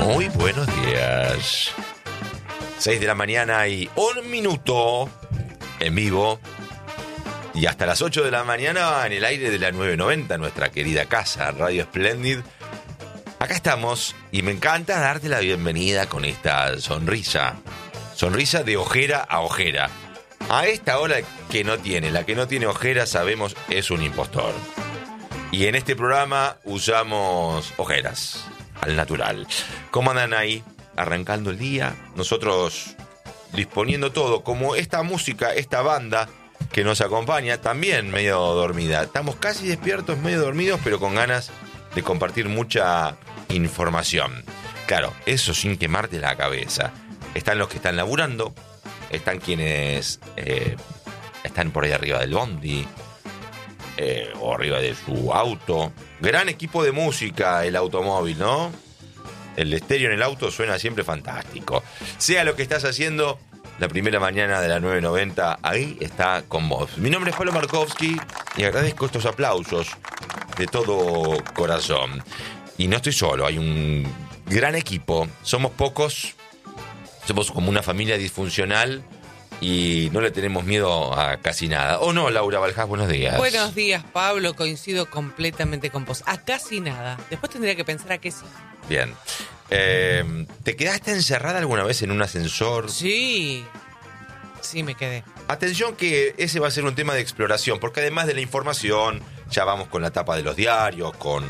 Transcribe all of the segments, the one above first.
Muy buenos días. 6 de la mañana y 1 minuto en vivo. Y hasta las 8 de la mañana en el aire de la 990, nuestra querida casa, Radio Splendid. Acá estamos y me encanta darte la bienvenida con esta sonrisa. Sonrisa de ojera a ojera. A esta hora que no tiene, la que no tiene ojera, sabemos es un impostor. Y en este programa usamos ojeras al natural. ¿Cómo andan ahí? Arrancando el día, nosotros disponiendo todo, como esta música, esta banda que nos acompaña, también medio dormida. Estamos casi despiertos, medio dormidos, pero con ganas de compartir mucha información. Claro, eso sin quemarte la cabeza. Están los que están laburando, están quienes están por ahí arriba del bondi, o arriba de su auto. Gran equipo de música el automóvil, ¿no? El estéreo en el auto suena siempre fantástico. Sea lo que estás haciendo, la primera mañana de la 990, ahí está con vos. Mi nombre es Pablo Markovsky y agradezco estos aplausos de todo corazón. Y no estoy solo, hay un gran equipo. Somos pocos, somos como una familia disfuncional y no le tenemos miedo a casi nada. ¿O no, Laura Baljás? Buenos días. Buenos días, Pablo. Coincido completamente con vos. A casi nada. Después tendría que pensar a qué sí. Bien. ¿Te quedaste encerrada alguna vez en un ascensor? Sí, me quedé. Atención que ese va a ser un tema de exploración, porque además de la información, ya vamos con la tapa de los diarios, con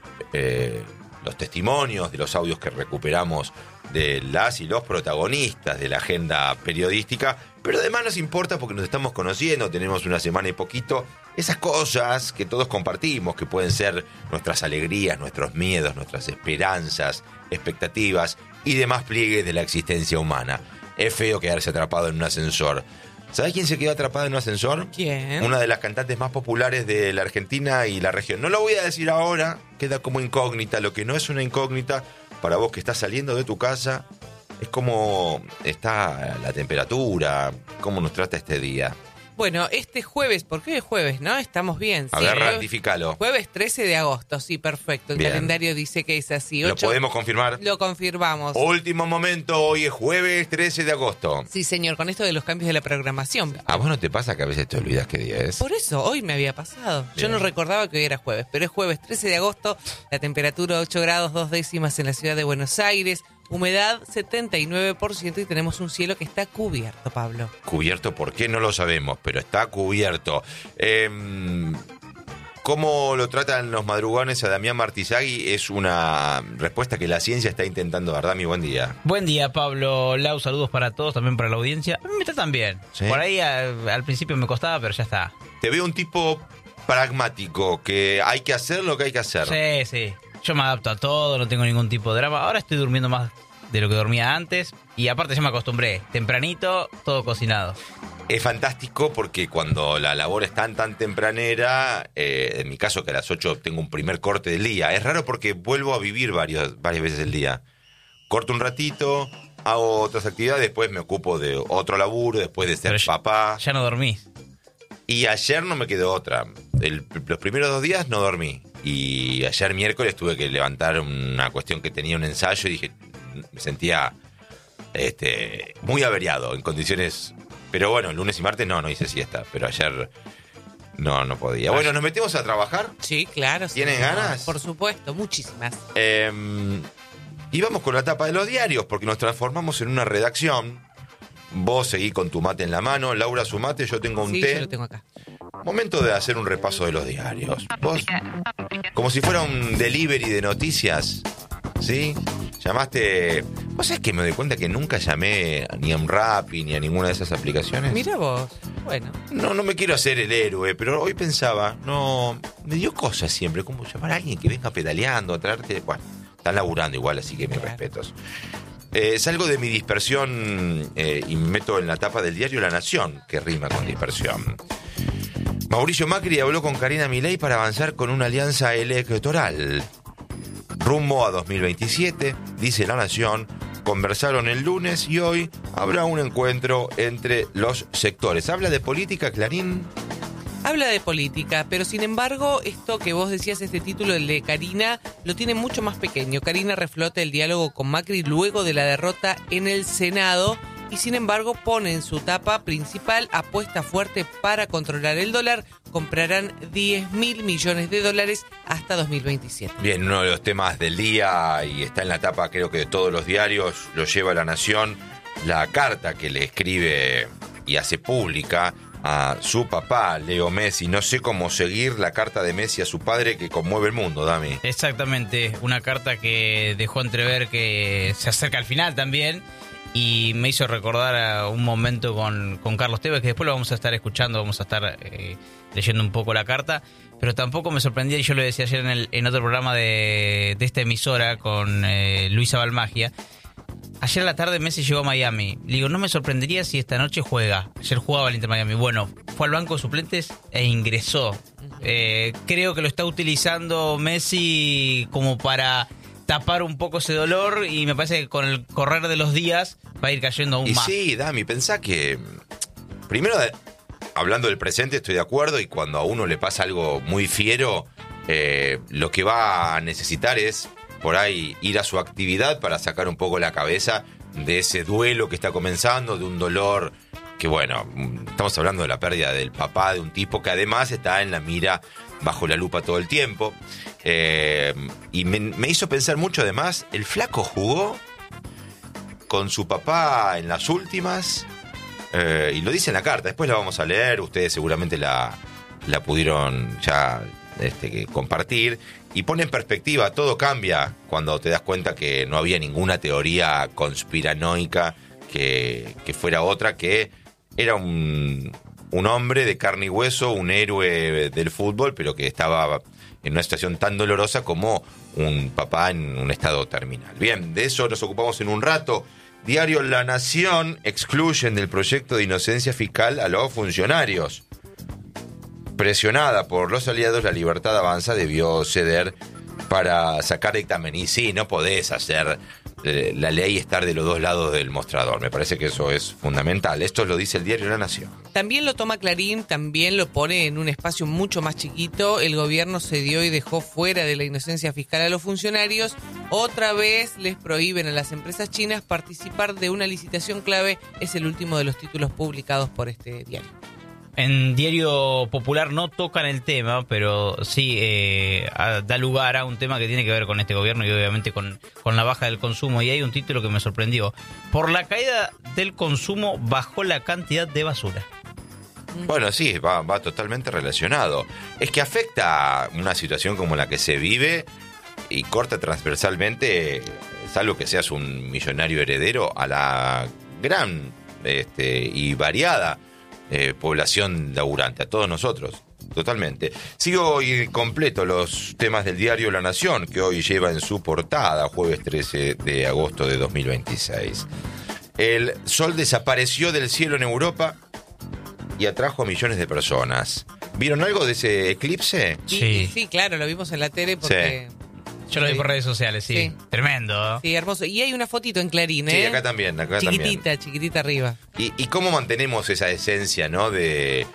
los testimonios de los audios que recuperamos de las y los protagonistas de la agenda periodística, pero además nos importa porque nos estamos conociendo, tenemos una semana y poquito, esas cosas que todos compartimos, que pueden ser nuestras alegrías, nuestros miedos, nuestras esperanzas, expectativas y demás pliegues de la existencia humana. Es feo quedarse atrapado en un ascensor. ¿Sabés quién se quedó atrapada en un ascensor? ¿Quién? Una de las cantantes más populares de la Argentina y la región. No lo voy a decir ahora, queda como incógnita. Lo que no es una incógnita para vos que estás saliendo de tu casa es cómo está la temperatura, cómo nos trata este día. Bueno, este jueves, porque hoy es jueves, ¿no? Estamos bien. A sí, ver, ratificalo. Jueves 13 de agosto, sí, perfecto. El Bien. Calendario dice que es así. ¿Lo podemos confirmar? Lo confirmamos. Último momento, hoy es jueves 13 de agosto. Sí, señor, con esto de los cambios de la programación. ¿A vos no te pasa que a veces te olvidas qué día es? Por eso, hoy me había pasado. Bien. Yo no recordaba que hoy era jueves, pero es jueves 13 de agosto, la temperatura 8 grados 2 décimas en la ciudad de Buenos Aires, humedad 79% y tenemos un cielo que está cubierto, Pablo. ¿Cubierto por qué? No lo sabemos, pero está cubierto. ¿Cómo lo tratan los madrugones a Damián Martizagui? Es una respuesta que la ciencia está intentando dar. Dami, buen día. Buen día, Pablo. Lau, saludos para todos, también para la audiencia. A mí me tratan bien. ¿Sí? Por ahí al principio me costaba, pero ya está. Te veo un tipo pragmático, que hay que hacer lo que hay que hacer. Sí. Yo me adapto a todo, no tengo ningún tipo de drama. Ahora estoy durmiendo más de lo que dormía antes. Y aparte ya me acostumbré. Tempranito, todo cocinado. Es fantástico porque cuando la labor es tan tempranera, en mi caso que a las 8 tengo un primer corte del día, es raro porque vuelvo a vivir varias veces el día. Corto un ratito, hago otras actividades, después me ocupo de otro laburo, después de ser Pero papá. Ya no dormís. Y ayer no me quedó otra. Los primeros 2 días no dormí. Y ayer miércoles tuve que levantar una cuestión que tenía un ensayo y dije, me sentía muy averiado en condiciones. Pero bueno, lunes y martes no hice siesta. Pero ayer no podía. Bueno, ¿nos metemos a trabajar? Sí, claro. ¿Tienen ganas? Por supuesto, muchísimas. Y vamos con la tapa de los diarios, porque nos transformamos en una redacción. Vos seguí con tu mate en la mano, Laura su mate, yo tengo un Sí, té. yo lo tengo acá. Momento de hacer un repaso de los diarios. Vos, como si fuera un delivery de noticias, ¿sí? Llamaste. ¿Vos sabés que me doy cuenta que nunca llamé ni a un Rappi ni a ninguna de esas aplicaciones? Mira vos. Bueno. No me quiero hacer el héroe, pero hoy pensaba, me dio cosas siempre, como llamar a alguien que venga pedaleando, a traerte. Bueno, están laburando igual, así que mis respetos. Salgo de mi dispersión y me meto en la tapa del diario La Nación, que rima con dispersión. Mauricio Macri habló con Karina Milei para avanzar con una alianza electoral. Rumbo a 2027, dice La Nación, conversaron el lunes y hoy habrá un encuentro entre los sectores. ¿Habla de política, Clarín? Habla de política, pero sin embargo, esto que vos decías, este título, el de Karina, lo tiene mucho más pequeño. Karina reflota el diálogo con Macri luego de la derrota en el Senado y sin embargo pone en su tapa principal: apuesta fuerte para controlar el dólar, comprarán 10.000 millones de dólares hasta 2027. Bien, uno de los temas del día, y está en la tapa creo que de todos los diarios, lo lleva La Nación, la carta que le escribe y hace pública a su papá, Leo Messi. No sé cómo seguir la carta de Messi a su padre que conmueve el mundo, Dami. Exactamente, una carta que dejó entrever que se acerca al final también, y me hizo recordar a un momento con Carlos Tevez, que después lo vamos a estar escuchando, vamos a estar leyendo un poco la carta, pero tampoco me sorprendía, y yo lo decía ayer en otro programa de esta emisora con Luisa Balmagia. Ayer a la tarde Messi llegó a Miami. Le digo, no me sorprendería si esta noche juega. Ayer jugaba el Inter Miami. Bueno, fue al banco de suplentes e ingresó. Creo que lo está utilizando Messi como para tapar un poco ese dolor, y me parece que con el correr de los días va a ir cayendo aún más. Sí, Dami, pensá que primero, hablando del presente, estoy de acuerdo, y cuando a uno le pasa algo muy fiero, lo que va a necesitar es por ahí ir a su actividad para sacar un poco la cabeza de ese duelo que está comenzando, de un dolor que, bueno, estamos hablando de la pérdida del papá de un tipo que además está en la mira, bajo la lupa todo el tiempo. Y me hizo pensar mucho, además, el flaco jugó con su papá en las últimas, y lo dice en la carta, después la vamos a leer, ustedes seguramente la pudieron ya compartir, y pone en perspectiva, todo cambia cuando te das cuenta que no había ninguna teoría conspiranoica que fuera otra, que era un hombre de carne y hueso, un héroe del fútbol, pero que estaba en una situación tan dolorosa como un papá en un estado terminal. Bien, de eso nos ocupamos en un rato. Diario La Nación: excluyen del proyecto de inocencia fiscal a los funcionarios. Presionada por los aliados, La Libertad Avanza debió ceder para sacar dictamen. Y sí, no podés hacer la ley estar de los dos lados del mostrador. Me parece que eso es fundamental. Esto lo dice el diario La Nación. También lo toma Clarín, también lo pone en un espacio mucho más chiquito. El gobierno cedió y dejó fuera de la inocencia fiscal a los funcionarios. Otra vez les prohíben a las empresas chinas participar de una licitación clave. Es el último de los títulos publicados por este diario. En Diario Popular no tocan el tema, pero sí da lugar a un tema que tiene que ver con este gobierno y obviamente con la baja del consumo. Y hay un título que me sorprendió. Por la caída del consumo bajó la cantidad de basura. Bueno, sí, va totalmente relacionado. Es que afecta una situación como la que se vive y corta transversalmente, salvo que seas un millonario heredero, a la gran y variada población laburante, a todos nosotros, totalmente. Sigo y completo los temas del diario La Nación, que hoy lleva en su portada, jueves 13 de agosto de 2026. El sol desapareció del cielo en Europa y atrajo a millones de personas. ¿Vieron algo de ese eclipse? Sí, claro, lo vimos en la tele porque... Sí. Yo lo vi por redes sociales, sí. Tremendo. Sí, hermoso. Y hay una fotito en Clarín, Sí, acá también. Chiquitita arriba. ¿Y cómo mantenemos esa esencia, no? De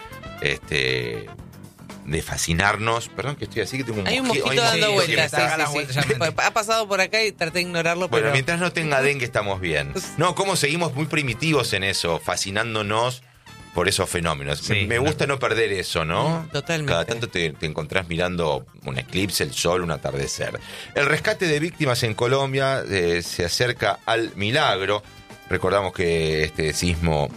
fascinarnos. Perdón que estoy así, que tengo un Hay un mosquito dando vueltas. Sí. Ha pasado por acá y traté de ignorarlo, bueno, pero... mientras no tenga dengue estamos bien. No, cómo seguimos muy primitivos en eso, fascinándonos por esos fenómenos. Sí, me gusta no perder eso, ¿no? Totalmente. Cada tanto te encontrás mirando un eclipse, el sol, un atardecer. El rescate de víctimas en Colombia se acerca al milagro. Recordamos que este sismo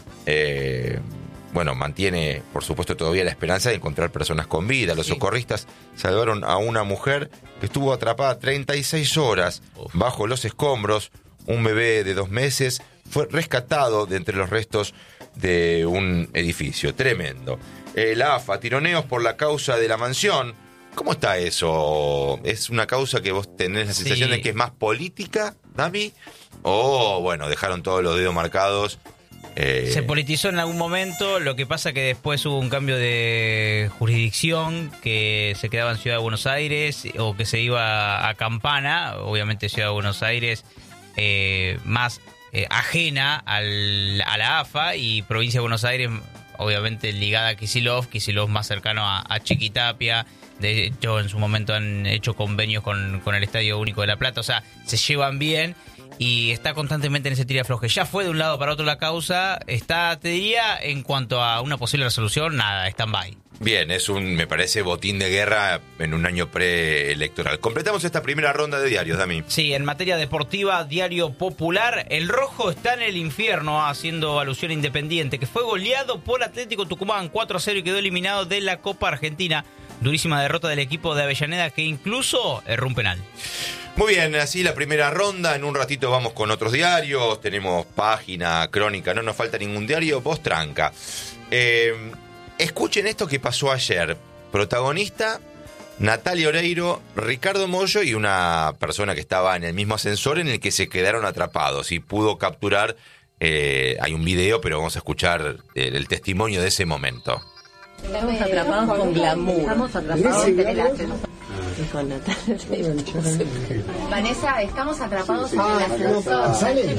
mantiene, por supuesto, todavía la esperanza de encontrar personas con vida. Los socorristas salvaron a una mujer que estuvo atrapada 36 horas bajo los escombros. Un bebé de 2 meses fue rescatado de entre los restos de un edificio. Tremendo. La AFA, tironeos por la causa de la mansión. ¿Cómo está eso? ¿Es una causa que vos tenés la sensación de que es más política, Dami? O, dejaron todos los dedos marcados? Se politizó en algún momento, lo que pasa que después hubo un cambio de jurisdicción, que se quedaba en Ciudad de Buenos Aires o que se iba a Campana. Obviamente Ciudad de Buenos Aires más ajena a la AFA, y Provincia de Buenos Aires obviamente ligada a Kicillof más cercano a Chiquitapia. De hecho, en su momento han hecho convenios con el Estadio Único de La Plata. O sea, se llevan bien y está constantemente en ese tira afloje. Ya fue de un lado para otro la causa. Está, te diría, en cuanto a una posible resolución, nada, stand-by. Bien, me parece, botín de guerra en un año preelectoral. Completamos esta primera ronda de diarios, Dami. Sí, en materia deportiva, Diario Popular, el rojo está en el infierno, haciendo alusión a Independiente, que fue goleado por Atlético Tucumán 4-0 y quedó eliminado de la Copa Argentina. Durísima derrota del equipo de Avellaneda, que incluso erró un penal. Muy bien, así la primera ronda. En un ratito vamos con otros diarios. Tenemos página, crónica, no nos falta ningún diario. Voz tranca. Escuchen esto que pasó ayer. Protagonista, Natalia Oreiro, Ricardo Mollo y una persona que estaba en el mismo ascensor en el que se quedaron atrapados y pudo capturar. Hay un video, pero vamos a escuchar el testimonio de ese momento. Estamos atrapados con glamour. Estamos atrapados con Natalia. Vanessa, estamos atrapados en el ascensor. ¿Sale?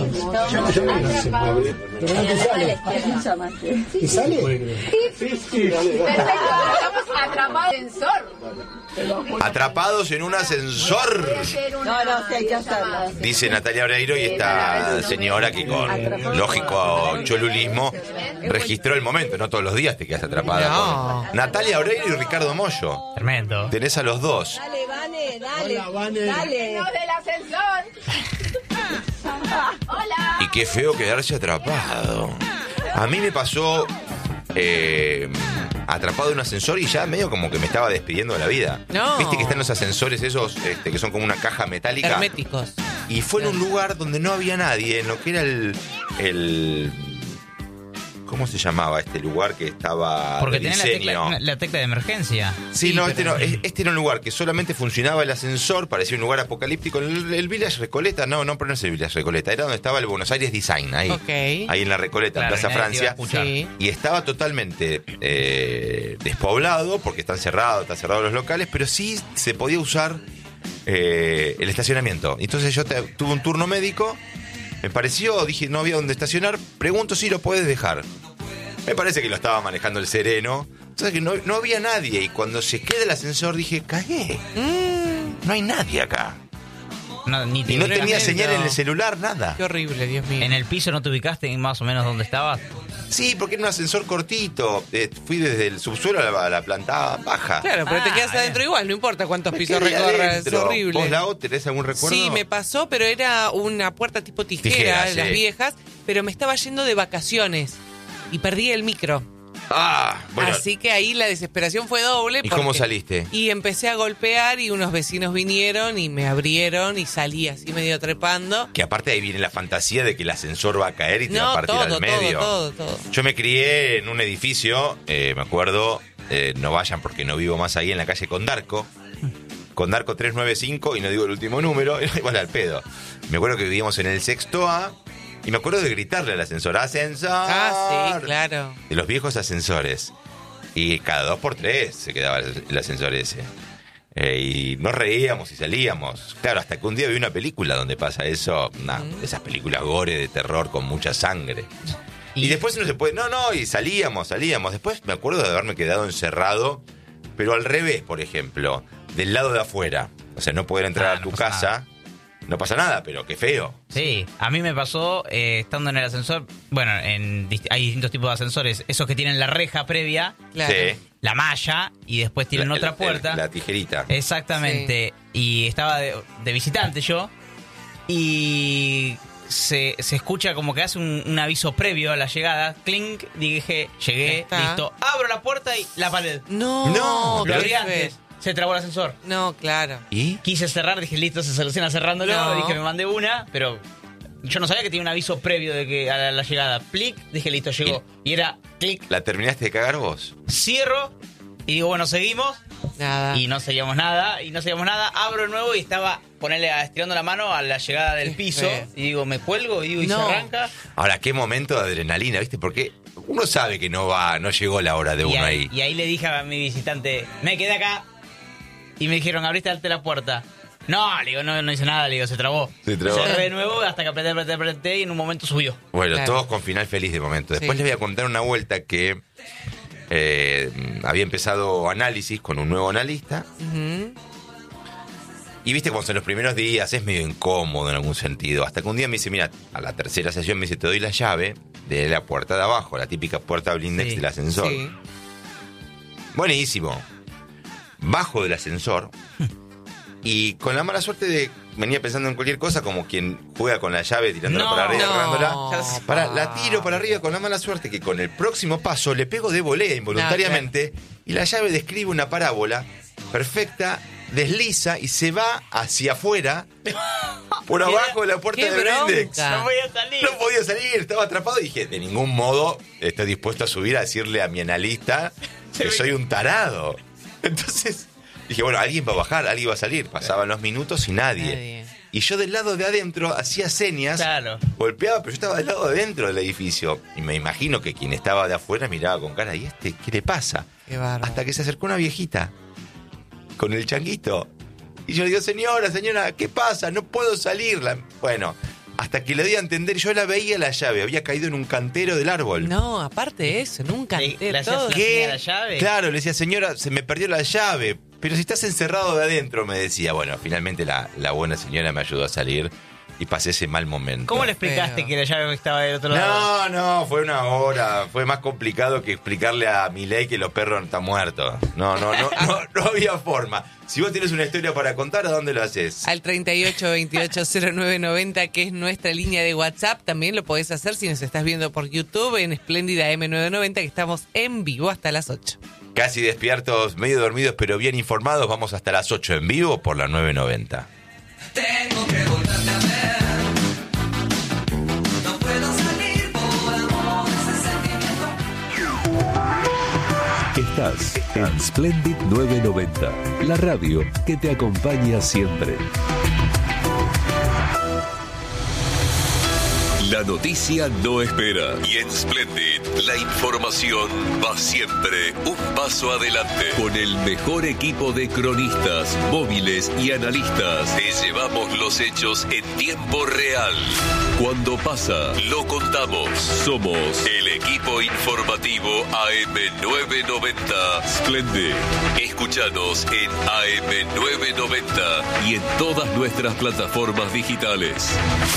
¿Y sale? Sí, perfecto, estamos atrapados en el ascensor. Atrapados en un ascensor. No, sí hay que hacerlo. Dice Natalia Oreiro y esta señora que con lógico cholulismo registró el momento. No todos los días te quedas atrapada. No. Natalia Oreiro y Ricardo Mollo. Tremendo. Tenés a los dos. Dale, Vane, dale. Hola, Vane. Dale. ¡Los del ascensor! ¡Hola! Y qué feo quedarse atrapado. A mí me pasó atrapado en un ascensor y ya medio como que me estaba despidiendo de la vida. No. Viste que están los ascensores esos que son como una caja metálica. Herméticos. Y fue en un lugar donde no había nadie, en lo que era el ¿cómo se llamaba este lugar que estaba Porque de tenés diseño? la tecla de emergencia. Sí, no, pero- este era un lugar que solamente funcionaba el ascensor, parecía un lugar apocalíptico. El Village Recoleta, no es el Village Recoleta, era donde estaba el Buenos Aires Design, ahí, Ok. ahí en la Recoleta, Claro, en Plaza nadie te iba a Francia. escuchar. Sí. Y estaba totalmente despoblado, porque están cerrados los locales, pero sí se podía usar el estacionamiento. Entonces yo tuve un turno médico, me pareció, dije, no había donde estacionar, pregunto si lo puedes dejar. Me parece que lo estaba manejando el sereno. Entonces que no había nadie. Y cuando se queda el ascensor dije, cagué. No hay nadie acá. No, ni te Y no ubicaste. tenía señal en el celular, nada. Qué horrible, Dios mío. En el piso no te ubicaste más o menos dónde estabas. Sí, porque era un ascensor cortito. Fui desde el subsuelo a la planta baja. Claro, pero te quedas bien. adentro igual, no importa cuántos Me pisos quedé recorras, es adentro. horrible. ¿Vos, Lau, tenés algún recuerdo? Sí, me pasó, pero era una puerta tipo tijera, Tijera, las sí. viejas, pero me estaba yendo de vacaciones y perdí el micro. Ah, bueno. Así que ahí la desesperación fue doble. ¿Y cómo saliste? Y empecé a golpear y unos vecinos vinieron y me abrieron y salí así medio trepando. Que aparte ahí viene la fantasía de que el ascensor va a caer y te va a No, partir todo, al medio. todo. Yo me crié en un edificio, me acuerdo, no vayan porque no vivo más ahí, en la calle Condarco. Condarco 395, y no digo el último número, igual al pedo. Me acuerdo que vivíamos en el sexto A, y me acuerdo de gritarle al ascensor, ¡ascensor! Ah, sí, claro. De los viejos ascensores. Y cada 2x3 se quedaba el ascensor ese. Y nos reíamos y salíamos. Claro, hasta que un día vi una película donde pasa eso. Esas películas gore de terror con mucha sangre. Y después no se puede... No, y salíamos. Después me acuerdo de haberme quedado encerrado, pero al revés, por ejemplo, del lado de afuera. O sea, no poder entrar a no tu pasa casa. nada. No pasa nada, pero qué feo. Sí, a mí me pasó estando en el ascensor. Bueno, hay distintos tipos de ascensores. Esos que tienen la reja previa, Claro. Sí. la malla, y después tienen otra puerta. La tijerita. Exactamente. Y estaba de visitante yo. Y se escucha como que hace un aviso previo a la llegada. Clink, dije, llegué, Está. listo. Abro la puerta y la pared. No, Lo abrí qué antes. feo. Se trabó el ascensor. No, claro. ¿Y? Quise cerrar, dije, listo, se soluciona cerrándolo. No. Dije, me mandé una, pero yo no sabía que tenía un aviso previo de que a la llegada. Plic, dije, listo, llegó. Y era clic, ¿La terminaste de cagar vos? cierro. Y digo, bueno, seguimos. Nada. Y no seguíamos nada. Abro de nuevo y estaba, estirando la mano a la llegada del Qué piso. feo. Y digo, me cuelgo y digo, y se No. arranca. Ahora, qué momento de adrenalina, ¿viste? Porque uno sabe que no llegó la hora de Y uno ahí, ahí. y ahí le dije a mi visitante, me quedé acá. Y me dijeron, abriste la puerta. No, le digo, no hice nada, le digo, se trabó. Se trabó. Se de nuevo hasta que apreté y en un momento subió. Bueno, Claro. todos con final feliz de momento. Después Sí. les voy a contar una vuelta que había empezado análisis con un nuevo analista. Ujú. Y viste, como en los primeros días es medio incómodo en algún sentido. Hasta que un día me dice, mira, a la tercera sesión me dice, te doy la llave de la puerta de abajo, la típica puerta blindex Sí. del ascensor. Sí. Buenísimo. Bajo del ascensor. Y con la mala suerte de... Venía pensando en cualquier cosa, como quien juega con la llave tirándola No, para arriba, no. agarrándola. La tiro para arriba con la mala suerte que con el próximo paso le pego de volea involuntariamente y la llave describe una parábola perfecta, desliza y se va hacia afuera por abajo de la puerta ¡Qué de blindex. bronca! No voy a salir. No podía salir, estaba atrapado y dije, de ningún modo estoy dispuesto a subir a decirle a mi analista que soy un tarado. Entonces dije, bueno, alguien va a bajar, alguien va a salir. Pasaban los minutos y nadie. Y yo del lado de adentro hacía señas, Claro. golpeaba, pero yo estaba del lado de adentro del edificio. Y me imagino que quien estaba de afuera miraba con cara, ¿y este qué le pasa? Qué bárbaro. Hasta que se acercó una viejita con el changuito. Y yo le digo, señora, ¿qué pasa? No puedo salir. Bueno, hasta que le di a entender, yo la veía la llave, había caído en un cantero del árbol. No, aparte de eso, nunca Le hacías todo. una- ¿Qué? ¿Tenía la llave? Claro, le decía, señora, se me perdió la llave. Pero si estás encerrado de adentro, me decía. Bueno, finalmente la buena señora me ayudó a salir y pasé ese mal momento. ¿Cómo le explicaste Pero- que la llave estaba del otro lado? No, fue una hora. Fue más complicado que explicarle a Milei que los perros están muertos. No había forma. Si vos tienes una historia para contar, ¿a dónde lo haces? Al 38280990, que es nuestra línea de WhatsApp. También lo podés hacer si nos estás viendo por YouTube en Espléndida M990, que estamos en vivo hasta las 8. Casi despiertos, medio dormidos, pero bien informados. Vamos hasta las 8 en vivo por la 990. Tengo que volverte a ver. No puedo salir por amor de ese sentimiento. Estás en Splendid 990, la radio que te acompaña siempre. La noticia no espera y en Splendid la información va siempre un paso adelante. Con el mejor equipo de cronistas, móviles y analistas, te llevamos los hechos en tiempo real. Cuando pasa, lo contamos. Somos el equipo informativo AM990 Splendid. Escúchanos en AM990 y en todas nuestras plataformas digitales.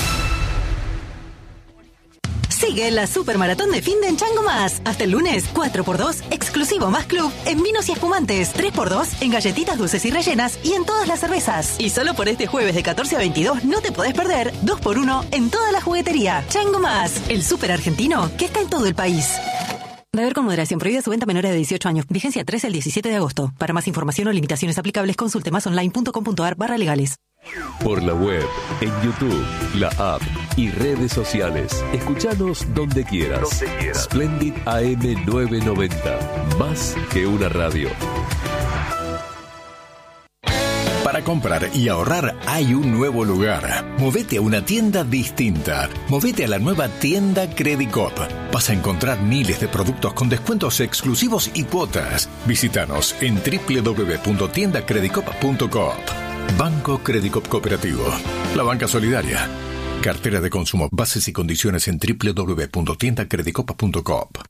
Sigue la Supermaratón de Fin de en Chango Más. Hasta el lunes, 4x2, exclusivo más club, en vinos y espumantes. 3x2, en galletitas dulces y rellenas y en todas las cervezas. Y solo por este jueves de 14 a 22 no te podés perder 2x1 en toda la juguetería. Chango Más, el súper argentino que está en todo el país. Beber con moderación. Prohibida su venta a menores de 18 años. Vigencia 13 al 17 de agosto. Para más información o limitaciones aplicables, consulte masonline.com.ar/legales. Por la web, en YouTube, la app y redes sociales. Escuchanos donde quieras. Splendid AM990. Más que una radio. Para comprar y ahorrar hay un nuevo lugar. Movete a una tienda distinta. Movete a la nueva tienda Credicop. Vas a encontrar miles de productos con descuentos exclusivos y cuotas. Visítanos en www.tiendacredicop.coop. Banco Credicop Cooperativo. La banca solidaria. Cartera de consumo. Bases y condiciones en www.tiendacredicop.coop.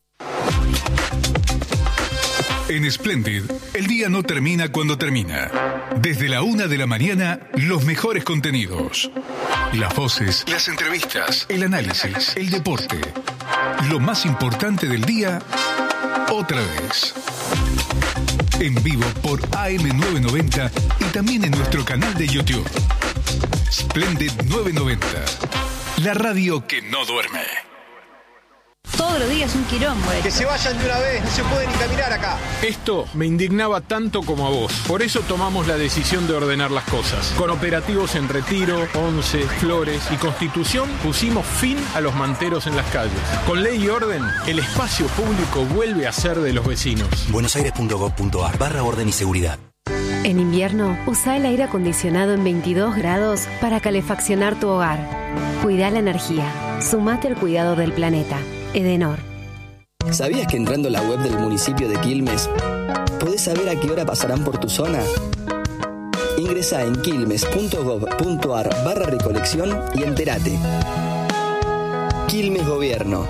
En Splendid, el día no termina cuando termina. Desde la 1 de la mañana, los mejores contenidos. Las voces, las entrevistas, el análisis, el deporte. Lo más importante del día, otra vez. En vivo por AM990 y también en nuestro canal de YouTube. Splendid 990. La radio que no duerme. Todos los días un quilombo. Que se vayan de una vez, no se puede ni caminar acá. Esto me indignaba tanto como a vos. Por eso tomamos la decisión de ordenar las cosas. Con operativos en Retiro, Once, Flores y Constitución pusimos fin a los manteros en las calles. Con ley y orden, el espacio público vuelve a ser de los vecinos. buenosaires.gov.ar/orden y seguridad. En invierno, usa el aire acondicionado en 22 grados para calefaccionar tu hogar. Cuida la energía. Sumate al cuidado del planeta. Edenor. ¿Sabías que entrando a la web del municipio de Quilmes podés saber a qué hora pasarán por tu zona? Ingresá en quilmes.gov.ar/recolección y entérate. Quilmes Gobierno.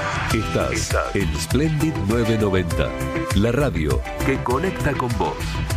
Estás en Splendid 990, la radio que conecta con vos.